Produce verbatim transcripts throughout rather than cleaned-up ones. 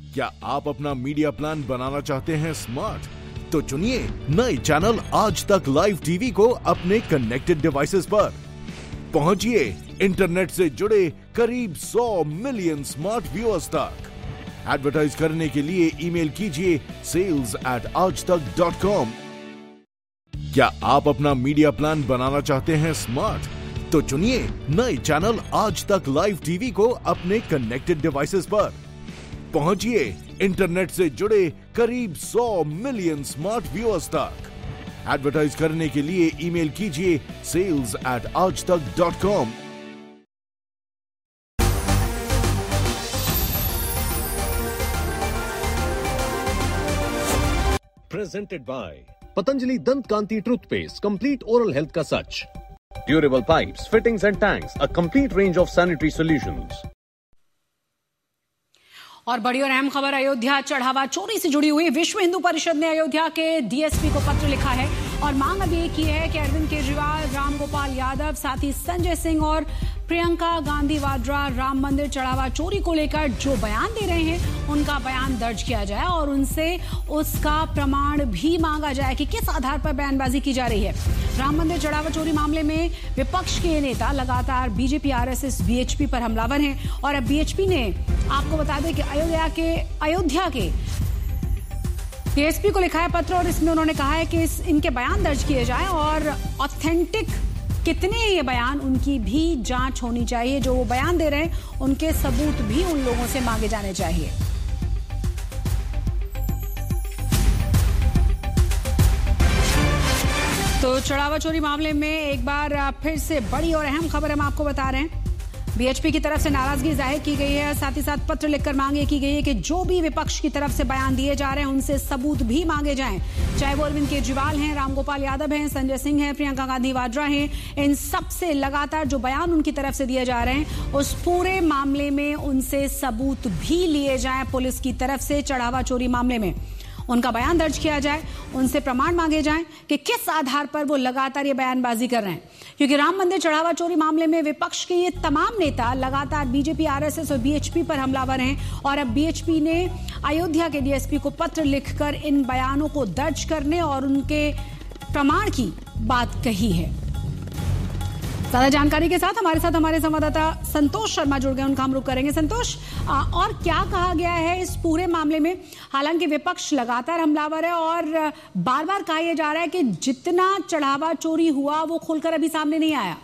क्या आप अपना मीडिया प्लान बनाना चाहते हैं स्मार्ट? तो चुनिए नए चैनल आज तक लाइव टीवी को अपने कनेक्टेड डिवाइसेस पर। पहुंचिए इंटरनेट से जुड़े करीब सौ मिलियन स्मार्ट व्यूअर्स तक। एडवर्टाइज करने के लिए ईमेल कीजिए सेल्स एट आज तक डॉट कॉम। क्या आप अपना मीडिया प्लान बनाना चाहते हैं स्मार्ट? तो चुनिए नए चैनल आज तक लाइव टीवी को अपने कनेक्टेड डिवाइसेस पर। पहुंचिए इंटरनेट से जुड़े करीब सौ मिलियन स्मार्ट व्यूअर्स तक। एडवर्टाइज करने के लिए ईमेल कीजिए सेल्स एट आज तक dot com. Presented by Patanjali Dant Kanti Toothpaste, complete oral health ka sach. Durable pipes, fittings and tanks, a complete range of sanitary solutions. और बड़ी और अहम खबर, अयोध्या चढ़ावा चोरी से जुड़ी हुई। विश्व हिंदू परिषद ने अयोध्या के डीएसपी को पत्र लिखा है और मांग अब ये की है कि अरविंद केजरीवाल, रामगोपाल यादव, साथ ही संजय सिंह और प्रियंका गांधी वाड्रा राम मंदिर चढ़ावा चोरी को लेकर जो बयान दे रहे हैं उनका बयान दर्ज किया जाए और उनसे उसका प्रमाण भी मांगा जाए कि किस आधार पर बयानबाजी की जा रही है। राम मंदिर चढ़ावा चोरी मामले में विपक्ष के नेता लगातार बीजेपी, आरएसएस, बीएचपी पर हमलावर हैं और अब बीएचपी ने आपको बता दें कि अयोध्या के अयोध्या के डीएसपी को लिखा है पत्र और इसमें उन्होंने कहा है कि इस, इनके बयान दर्ज किए जाएं और ऑथेंटिक कितने ये बयान उनकी भी जांच होनी चाहिए। जो वो बयान दे रहे हैं उनके सबूत भी उन लोगों से मांगे जाने चाहिए। तो चढ़ावा चोरी मामले में एक बार फिर से बड़ी और अहम खबर हम आपको बता रहे हैं। बीएचपी की तरफ से नाराजगी जाहिर की गई है, साथ ही साथ पत्र लिखकर मांग ये की गई है कि जो भी विपक्ष की तरफ से बयान दिए जा रहे हैं उनसे सबूत भी मांगे जाएं। चाहे वो अरविंद केजरीवाल हैं, रामगोपाल यादव हैं, संजय सिंह हैं, प्रियंका गांधी वाड्रा हैं, इन सब से लगातार जो बयान उनकी तरफ से दिए जा रहे हैं उस पूरे मामले में उनसे सबूत भी लिए जाएं। पुलिस की तरफ से चढ़ावा चोरी मामले में उनका बयान दर्ज किया जाए, उनसे प्रमाण मांगे जाएं कि किस आधार पर वो लगातार ये बयानबाजी कर रहे हैं। क्योंकि राम मंदिर चढ़ावा चोरी मामले में विपक्ष के ये तमाम नेता लगातार बीजेपी, आरएसएस और बीएचपी पर हमलावर हैं और अब बीएचपी ने अयोध्या के डीएसपी को पत्र लिखकर इन बयानों को दर्ज करने और उनके प्रमाण की बात कही है। ज्यादा जानकारी के साथ हमारे साथ हमारे संवाददाता संतोष शर्मा जुड़ गए, उनका हम रुख करेंगे। संतोष, और क्या कहा गया है इस पूरे मामले में? हालांकि विपक्ष लगातार हमलावर है और बार बार कहा यह जा रहा है कि जितना चढ़ावा चोरी हुआ वो खुलकर अभी सामने नहीं आया।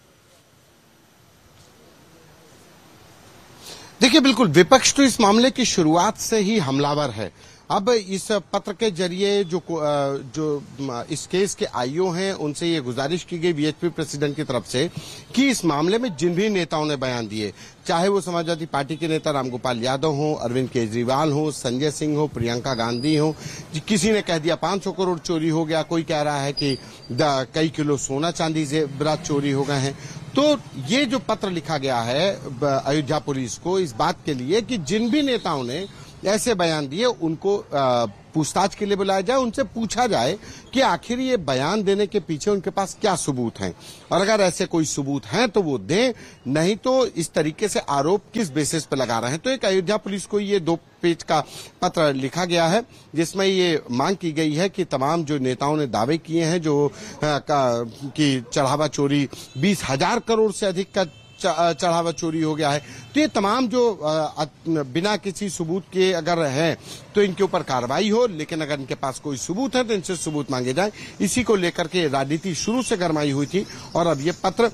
देखिए, बिल्कुल विपक्ष तो इस मामले की शुरुआत से ही हमलावर है। अब इस पत्र के जरिए जो जो इस केस के आईओ हैं उनसे ये गुजारिश की गई बीएचपी प्रेसिडेंट की तरफ से कि इस मामले में जिन भी नेताओं ने बयान दिए, चाहे वो समाजवादी पार्टी के नेता रामगोपाल यादव हो, अरविंद केजरीवाल हो, संजय सिंह हो, प्रियंका गांधी हो, किसी ने कह दिया पांच सौ करोड़ चोरी हो गया, कोई कह रहा है कि कई किलो सोना चांदी जेवरात चोरी हो गए हैं। तो ये जो पत्र लिखा गया है अयोध्या पुलिस को इस बात के लिए कि जिन भी नेताओं ने ऐसे बयान दिए उनको पूछताछ के लिए बुलाया जाए, उनसे पूछा जाए कि आखिर ये बयान देने के पीछे उनके पास क्या सबूत हैं और अगर ऐसे कोई सबूत हैं तो वो दें, नहीं तो इस तरीके से आरोप किस बेसिस पे लगा रहे हैं। तो एक अयोध्या पुलिस को ये दो पेज का पत्र लिखा गया है जिसमें ये मांग की गई है कि तमाम जो नेताओं ने दावे किए हैं जो कि चढ़ावा चोरी बीस हजार करोड़ से अधिक का चढ़ावा चोरी हो गया है, तो ये तमाम जो बिना किसी सबूत के अगर हैं तो इनके ऊपर कार्रवाई हो, लेकिन अगर इनके पास कोई सबूत है तो इनसे सबूत मांगे जाए। इसी को लेकर के राजनीति शुरू से गरमाई हुई थी और अब ये पत्र